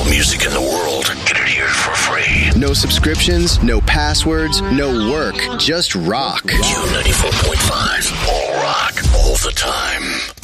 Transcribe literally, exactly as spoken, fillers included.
music in the world. Get it here for free. No subscriptions, no passwords, no work. Just rock. Q ninety-four point five. All rock, all the time.